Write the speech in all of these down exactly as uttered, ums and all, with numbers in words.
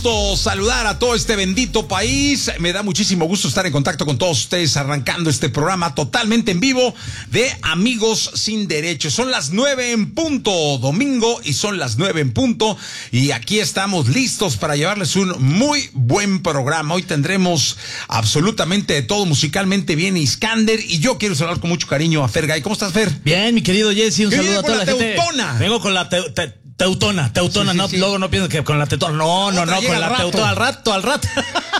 Saludar a todo este bendito país. Me da muchísimo gusto estar en contacto con todos ustedes, arrancando este programa totalmente en vivo de Amigos Sin Derechos. Son las nueve en punto, domingo, y son las nueve en punto, y aquí estamos listos para llevarles un muy buen programa. Hoy tendremos absolutamente de todo, musicalmente bien Iskander, y yo quiero saludar con mucho cariño a Fergay. ¿Cómo estás, Fer? Bien, mi querido Jesse, un saludo a toda la, la gente. Teutona. Vengo con la te, te, teutona, teutona, sí, sí, no, sí. Luego no piensen que con la teutona, no, no, no, con la teutona, al rato, al rato.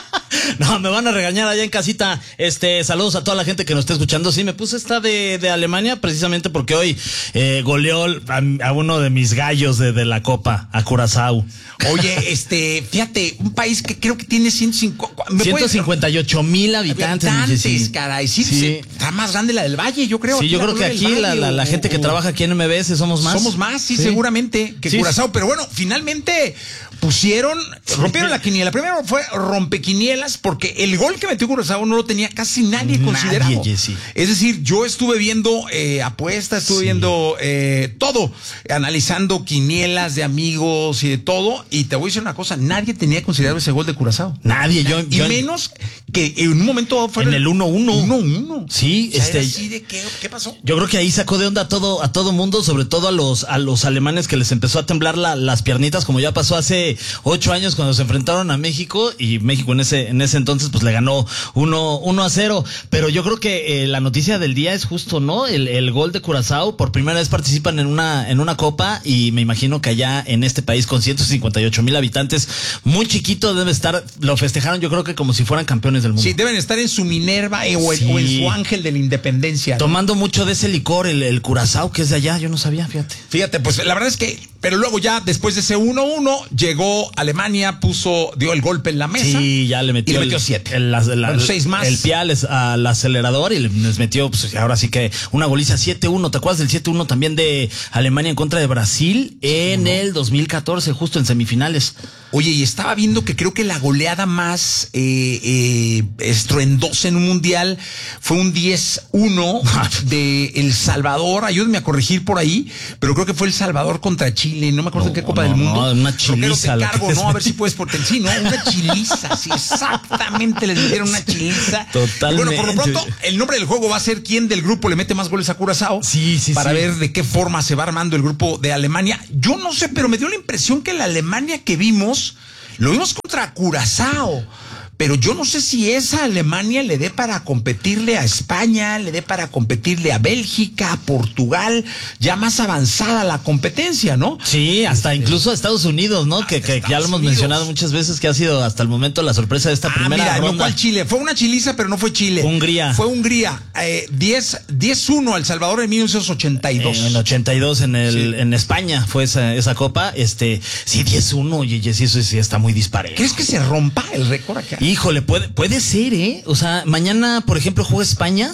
No, me van a regañar allá en casita. Este, saludos a toda la gente que nos está escuchando. Sí, me puse esta de, de Alemania precisamente porque hoy eh, goleó a, a uno de mis gallos de, de la Copa, a Curazao. Oye, este, fíjate, un país que creo que tiene ciento cincuenta y ocho mil habitantes. Habitantes, sí. Caray, sí, sí. Sí, está más grande la del Valle, yo creo. Sí, yo creo que aquí la, la, la gente que o, trabaja aquí en M B S somos más. Somos más, sí, sí. seguramente, que sí. Curazao. Pero bueno, finalmente pusieron, rompieron la quiniela. Primero fue rompequinielas, porque el gol que metió Curazao no lo tenía casi nadie, nadie considerado. Jesse. Es decir, yo estuve viendo eh, apuestas, estuve sí. viendo eh, todo, analizando quinielas de amigos y de todo, y te voy a decir una cosa, nadie tenía considerado ese gol de Curazao. Nadie, yo... Y yo menos que en un momento fue en el uno uno. uno uno. Sí, o sea, este... así de ¿qué, ¿qué pasó? Yo creo que ahí sacó de onda a todo, a todo mundo, sobre todo a los, a los alemanes, que les empezó a temblar la, las piernitas, como ya pasó hace ocho años cuando se enfrentaron a México, y México en ese, en ese entonces pues le ganó uno a cero. Pero yo creo que eh, la noticia del día es justo, ¿no? El, el gol de Curazao. Por primera vez participan en una, en una copa, y me imagino que allá en este país con ciento cincuenta y ocho mil habitantes, muy chiquito debe estar, lo festejaron yo creo que como si fueran campeones del mundo. Sí, deben estar en su Minerva eh, o, sí. o en su Ángel de la Independencia, ¿no? Tomando mucho de ese licor, el, el Curazao, que es de allá, yo no sabía, fíjate. Fíjate, pues la verdad es que, pero luego ya después de ese uno uno, llegó Alemania, puso, dio el golpe en la mesa. Sí, ya le metió, y le metió el, siete. El, la, la, bueno, seis más. El pie al, al acelerador, y les metió, pues ahora sí que una goliza siete uno. ¿Te acuerdas del siete uno también de Alemania en contra de Brasil en sí, ¿no? el dos mil catorce, justo en semifinales? Oye, y estaba viendo que creo que la goleada más eh, eh, estruendosa en un mundial fue un diez uno de El Salvador. Ayúdenme a corregir por ahí, pero creo que fue El Salvador contra Chile. No me acuerdo no, en qué Copa no, del Mundo. No, una chiliza. Te cargo, ¿no? A ver si puedes por sí, ¿no? Una chiliza, sí, exactamente les metieron una chiliza. Totalmente. Y bueno, por lo pronto, el nombre del juego va a ser quién del grupo le mete más goles a Curazao. Sí, sí, para sí. ver de qué forma se va armando el grupo de Alemania. Yo no sé, pero me dio la impresión que la Alemania que vimos lo vimos contra Curazao, pero yo no sé si esa Alemania le dé para competirle a España, le dé para competirle a Bélgica, a Portugal, ya más avanzada la competencia, ¿no? Sí, hasta este, incluso a Estados Unidos, ¿no? Que, que ya lo hemos Unidos. mencionado muchas veces, que ha sido hasta el momento la sorpresa de esta ah, primera mira, ronda. No fue Chile, fue una chiliza, pero no fue Chile. Hungría. Fue Hungría, eh, diez uno al Salvador en mil novecientos ochenta y dos. En el ochenta y dos en el sí. en España fue esa, esa copa, este, sí, diez uno, oye, sí, eso sí está muy disparejo. ¿Crees que se rompa el récord acá? Híjole, puede, puede ser, ¿eh? O sea, mañana, por ejemplo, juega España,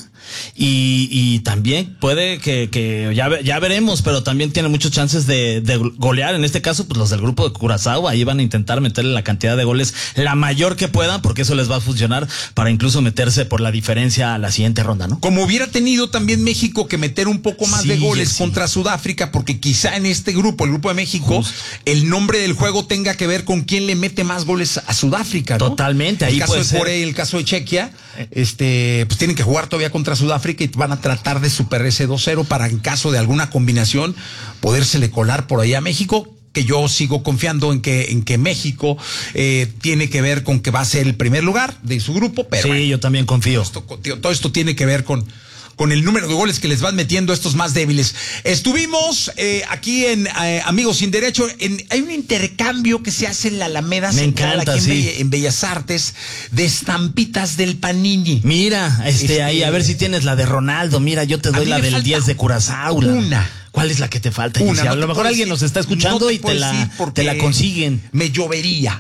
y, y también puede que, que ya, ya veremos, pero también tiene muchos chances de, de golear. En este caso, pues los del grupo de Curazao, ahí van a intentar meterle la cantidad de goles la mayor que puedan, porque eso les va a funcionar para incluso meterse por la diferencia a la siguiente ronda, ¿no? Como hubiera tenido también México que meter un poco más sí, de goles sí. contra Sudáfrica, porque quizá en este grupo, el grupo de México, Justo. el nombre del juego tenga que ver con quién le mete más goles a Sudáfrica, ¿no? Totalmente, ahí el caso puede de ser. Corea y el caso de Chequia, este, pues tienen que jugar todavía contra Sudáfrica y van a tratar de superar ese dos cero para, en caso de alguna combinación, podérsele colar por ahí a México, que yo sigo confiando en que, en que México eh, tiene que ver con que va a ser el primer lugar de su grupo, pero sí, bueno, yo también confío. Todo esto, todo esto tiene que ver con con el número de goles que les van metiendo a estos más débiles. Estuvimos eh, aquí en eh, Amigos Sin Derecho. En, hay un intercambio que se hace en la Alameda Me Central, encanta, aquí sí. en, Bella, en Bellas Artes, de estampitas del Panini. Mira, este, este ahí, a ver si tienes la de Ronaldo. Mira, yo te doy la del diez de Curazao. Una. ¿Cuál es la que te falta? Una, no a lo mejor decir, alguien nos está escuchando no te y te la, te la consiguen. Me llovería.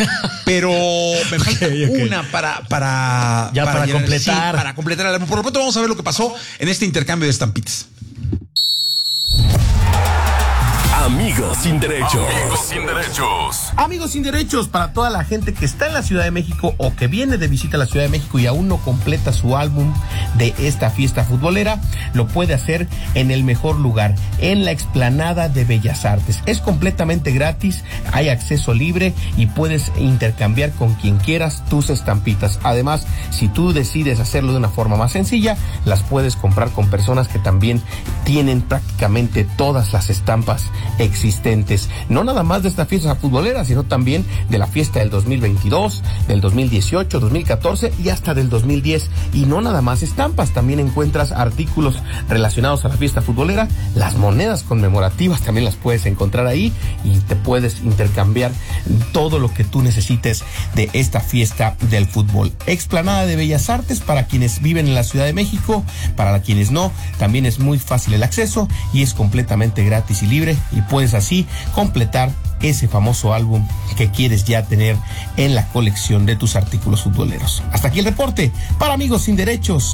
Pero me falta okay, okay. una para para ya para, para completar. Sí, para completar. Por lo pronto vamos a ver lo que pasó en este intercambio de estampitas. Amigos sin derechos. Amigos sin derechos. Amigos sin derechos, para toda la gente que está en la Ciudad de México o que viene de visita a la Ciudad de México y aún no completa su álbum de esta fiesta futbolera, lo puede hacer en el mejor lugar, en la explanada de Bellas Artes. Es completamente gratis, hay acceso libre y puedes intercambiar con quien quieras tus estampitas. Además, si tú decides hacerlo de una forma más sencilla, las puedes comprar con personas que también tienen prácticamente todas las estampas existentes, no nada más de esta fiesta futbolera, sino también de la fiesta del dos mil veintidós, del dos mil dieciocho, dos mil catorce y hasta del dos mil diez. Y no nada más estampas, también encuentras artículos relacionados a la fiesta futbolera. Las monedas conmemorativas también las puedes encontrar ahí y te puedes intercambiar todo lo que tú necesites de esta fiesta del fútbol. Explanada de Bellas Artes, para quienes viven en la Ciudad de México, para quienes no, también es muy fácil el acceso y es completamente gratis y libre, y puedes así completar ese famoso álbum que quieres ya tener en la colección de tus artículos futboleros. Hasta aquí el reporte para Amigos sin Derechos.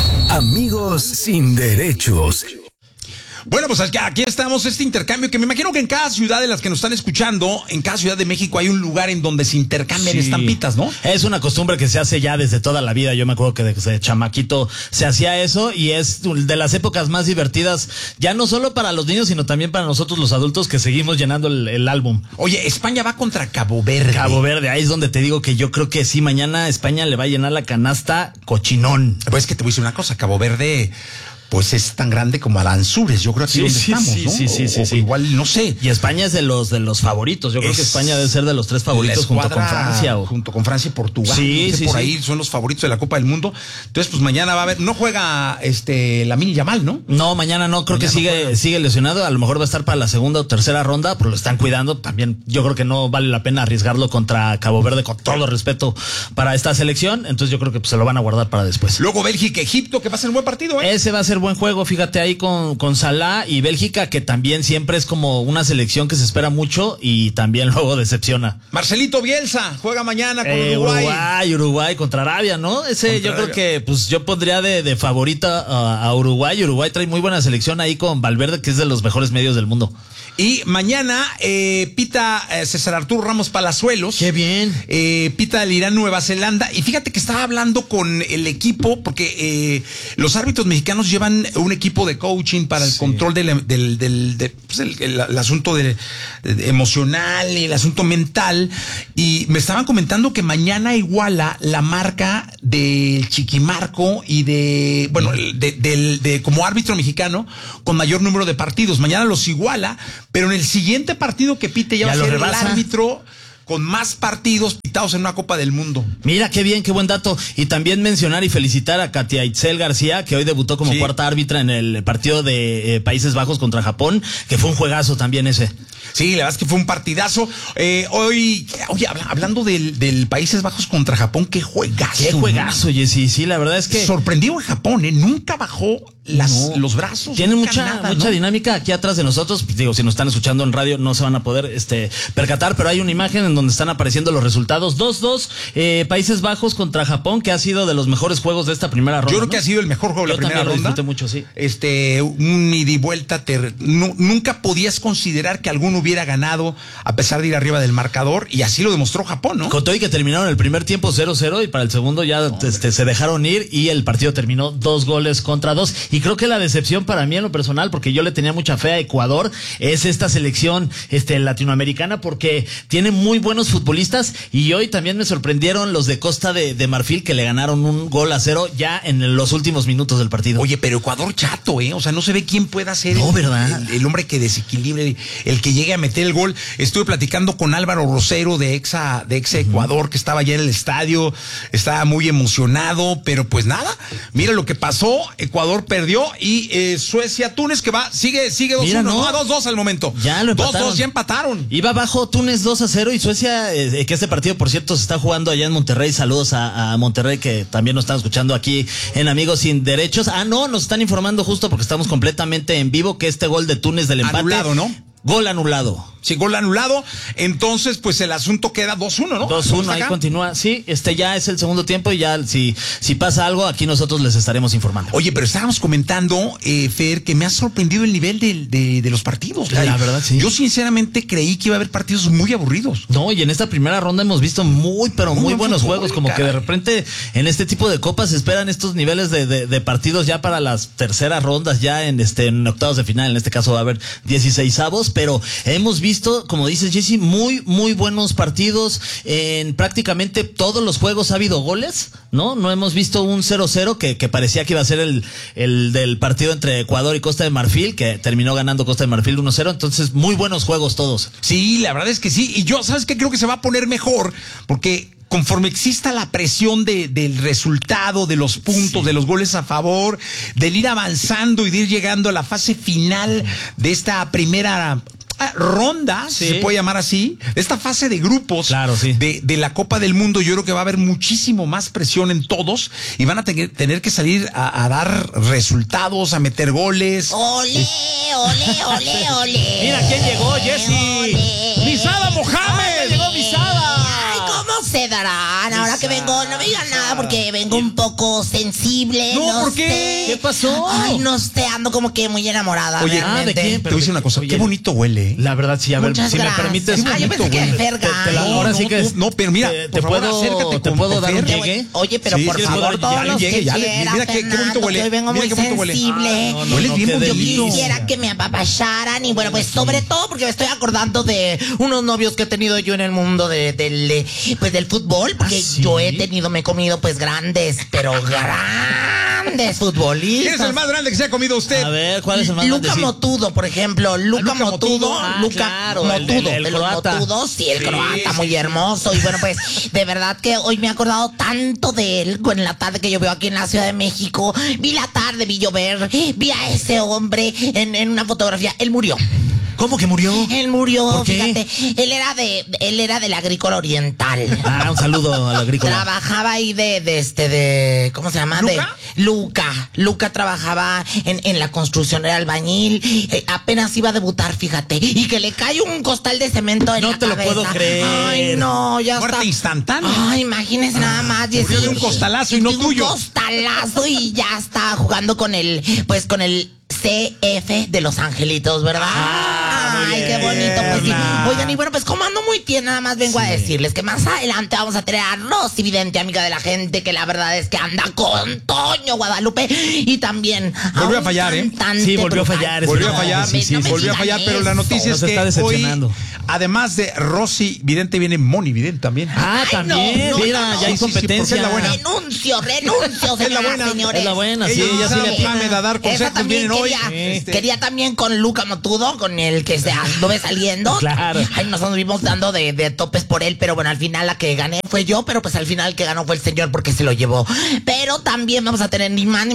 Amigos sin derechos. Bueno, pues aquí estamos, este intercambio que me imagino que en cada ciudad de las que nos están escuchando, en cada ciudad de México hay un lugar en donde se intercambian sí. estampitas, ¿no? Es una costumbre que se hace ya desde toda la vida. Yo me acuerdo que desde chamaquito se hacía eso y es de las épocas más divertidas, ya no solo para los niños, sino también para nosotros los adultos que seguimos llenando el, el álbum. Oye, España va contra Cabo Verde. Cabo Verde, ahí es donde te digo que yo creo que sí, mañana España le va a llenar la canasta cochinón. Pues es que te voy a decir una cosa, Cabo Verde... pues es tan grande como Aranzures, yo creo que aquí sí, donde sí, estamos, sí, ¿no? Sí, sí, sí, o, sí. O igual, no sé. Y España es de los de los favoritos. Yo creo es que España debe ser de los tres favoritos junto con Francia. O... Junto con Francia y Portugal. Sí, no sé, sí, por sí. ahí son los favoritos de la Copa del Mundo. Entonces, pues mañana va a haber, no juega este Lamine Yamal, ¿no? No, mañana no, creo mañana que sigue, no sigue lesionado. A lo mejor va a estar para la segunda o tercera ronda, pero lo están cuidando. También yo creo que no vale la pena arriesgarlo contra Cabo Verde, con todo respeto para esta selección. Entonces yo creo que pues, se lo van a guardar para después. Luego Bélgica, Egipto, que va a ser un buen partido, ¿eh? Ese va a ser buen juego, fíjate ahí con, con Salah y Bélgica, que también siempre es como una selección que se espera mucho y también luego decepciona. Marcelito Bielsa juega mañana con eh, Uruguay. Uruguay, Uruguay contra Arabia, ¿no? Ese contra yo Arabia. Creo que pues yo pondría de, de favorita a, a Uruguay. Uruguay trae muy buena selección ahí con Valverde, que es de los mejores medios del mundo. Y mañana eh, pita eh, César Arturo Ramos Palazuelos. ¡Qué bien! Eh, pita el Irán Nueva Zelanda. Y fíjate que estaba hablando con el equipo, porque eh, los árbitros mexicanos llevan un equipo de coaching para el sí. control del, del, del de, pues el, el, el asunto de, de emocional y el asunto mental. Y me estaban comentando que mañana iguala la marca del Chiquimarco y de, bueno, de, de, de como árbitro mexicano con mayor número de partidos. Mañana los iguala. Pero en el siguiente partido que pite ya, ya va a ser el árbitro con más partidos pitados en una Copa del Mundo. Mira, qué bien, qué buen dato. Y también mencionar y felicitar a Katia Itzel García, que hoy debutó como sí. cuarta árbitra en el partido de eh, Países Bajos contra Japón, que fue un juegazo también ese. Sí, la verdad es que fue un partidazo. Eh, hoy, oye, hablando del, del Países Bajos contra Japón, qué juegazo. Qué juegazo, oye, sí, sí, la verdad es que... Sorprendió en Japón, ¿eh? Nunca bajó las, no. los brazos. Tiene mucha, nada, mucha ¿no? dinámica aquí atrás de nosotros. Digo, si nos están escuchando en radio no se van a poder este, percatar, pero hay una imagen en donde están apareciendo los resultados. dos dos, eh, Países Bajos contra Japón, que ha sido de los mejores juegos de esta primera ronda. Yo creo ¿no? que ha sido el mejor juego de la Yo primera ronda. Yo ronda. mucho, sí. Este, un ida y vuelta. Ter... No, nunca podías considerar que alguno hubiera ganado a pesar de ir arriba del marcador, y así lo demostró Japón, ¿no? Con todo y que terminaron el primer tiempo cero cero y para el segundo ya no, este, se dejaron ir y el partido terminó dos goles contra dos. Y creo que la decepción para mí en lo personal, porque yo le tenía mucha fe a Ecuador, es esta selección este, latinoamericana, porque tiene muy buenos futbolistas y hoy también me sorprendieron los de Costa de, de Marfil, que le ganaron un gol a cero ya en los últimos minutos del partido. Oye, pero Ecuador chato, ¿eh? O sea, no se ve quién pueda ser no, el, ¿verdad? El, el hombre que desequilibre, el, el que llegue a meter el gol. Estuve platicando con Álvaro Rosero de Exa, de Exa Ecuador, uh-huh. que estaba allá en el estadio, estaba muy emocionado, pero pues nada, mira lo que pasó, Ecuador perdió y eh, Suecia, Túnez, que va, sigue, sigue dos uno, no, dos dos al momento. Ya lo empataron. dos dos, ya empataron. Iba abajo Túnez dos a cero y Suecia, eh, que este partido, por cierto, se está jugando allá en Monterrey. Saludos a, a Monterrey, que también nos están escuchando aquí en Amigos Sin Derechos. Ah, no, nos están informando justo porque estamos completamente en vivo que este gol de Túnez del empate. Anulado, ¿no? Gol anulado. Sí, gol anulado. Entonces, pues el asunto queda dos uno, ¿no? dos uno, ahí continúa. Sí, este ya es el segundo tiempo y ya si, si pasa algo, aquí nosotros les estaremos informando. Oye, pero estábamos comentando, eh, Fer, que me ha sorprendido el nivel de, de, de los partidos. La, la verdad, sí. Yo sinceramente creí que iba a haber partidos muy aburridos. No, y en esta primera ronda hemos visto muy, pero muy, muy buenos fútbol, juegos. Como caray. Que de repente en este tipo de copas se esperan estos niveles de, de, de partidos ya para las terceras rondas, ya en, este, en octavos de final. En este caso va a haber dieciseisavos, pero hemos visto visto, como dices, Jessy, muy, muy buenos partidos. En prácticamente todos los juegos ha habido goles, ¿no? No hemos visto un cero cero que, que parecía que iba a ser el, el del partido entre Ecuador y Costa de Marfil, que terminó ganando Costa de Marfil uno cero. Entonces, muy buenos juegos todos. Sí, la verdad es que sí. Y yo, ¿sabes qué? Creo que se va a poner mejor, porque conforme exista la presión de, del resultado, de los puntos, sí. de los goles a favor, del ir avanzando y de ir llegando a la fase final de esta primera ronda, sí. si se puede llamar así, esta fase de grupos claro, sí. de, de la Copa del Mundo, yo creo que va a haber muchísimo más presión en todos y van a tener, tener que salir a, a dar resultados, a meter goles. ¡Ole, ole, ole, ole! Mira quién llegó, Jessy. ¡Misada Mohamed! ¡Ay, llegó Misada! ¡Ay, cómo se darán! Ahora que vengo, no me digan nada porque vengo un poco sensible. No, no ¿por qué? Sé. ¿Qué pasó? Ay, no sé, ando como que muy enamorada. Oye, realmente. ah, ¿de quién? Te voy a decir una cosa, oye, qué bonito huele. La verdad, sí, a ver, Muchas si gracias. me permites. Ah, yo pensé que te, Ferga. te la, ahora no, sí que no, es, no, pero mira, te, por te favor, puedo, acércate te con, puedo con dar un Fer. llegue. Oye, pero Sí, por sí, favor, sí, todos ya los llegue, que ya le- quiera, mira qué- qué bonito Fernando, huele. que hoy vengo Mira muy qué bonito huele. sensible. Ah, no, no, Huele no, bien qué bonito. delicia. Quisiera que me apapacharan y bueno, pues sobre todo porque me estoy acordando de unos novios que he tenido yo en el mundo de, del, pues del fútbol, porque ¿Ah, sí? yo he tenido, me he comido pues grandes, pero grandes futbolistas. ¿Quién es el más grande que se ha comido usted? A ver, ¿cuál es el más Luca grande? Sí. Motudo, por ejemplo, Luca, Luca Motudo, Motudo. Ah, Luca claro, el- Motudo, el- el de los croata. Motudos, sí, el Sí, croata, sí, muy sí. hermoso. Y bueno, pues, de verdad que hoy me he acordado tanto de él en la tarde que yo veo aquí en la Ciudad de México. Vi la tarde, vi llover, vi a ese hombre en, en una fotografía. Él murió. ¿Cómo que murió? Él murió, ¿Por qué? fíjate. Él era de, él era del agrícola oriental. Ah, un saludo al agrícola. Trabajaba ahí de, de este, de, ¿cómo se llama? ¿Luca? De Luca. Luca trabajaba en, en la construcción, era albañil. Eh, apenas iba a debutar, fíjate. Y que le cae un costal de cemento en No la te lo cabeza. puedo creer. Ay, no, ya Muerte está. instantánea. Ay, imagínese nada más. murió Jessy. de un costalazo y no de tuyo. Un costalazo y ya está jugando con el, pues con el C F de Los Angelitos, ¿verdad? Ah, muy Ay, qué bien, bonito, pues sí. Berna. Oigan, y bueno, pues como ando muy bien, nada más vengo a decirles que más adelante vamos a tener a Rosy Vidente, amiga de la gente, que la verdad es que anda con Toño Guadalupe y también Volvió a un fallar, ¿eh? cantante Sí, volvió a brutal. fallar, es Volvió a verdad. fallar, Sí, sí, No me sí. volvió a digan fallar, pero la eso. noticia Nos es está que hoy, decepcionando. además de Rosy Vidente, viene Moni Vidente también. Ah, Ay, también, no, no, mira, no, no. ya hay Sí, sí, sí, competencia. porque es la buena. Renuncio, renuncio, Es la señoras, buena. señores. Es la buena, sí, Ella ella sí sabe le atina. Mohamed a dar Esa consejos, también vienen hoy. quería, Este, quería también con Luca Motudo, con el que se anduve saliendo. Claro. Ay, nos anduvimos dando de, de topes por él, pero bueno, al final la que gané fue yo, pero pues al final el que ganó fue el señor porque se lo llevó. Pero también vamos a tener ni más ni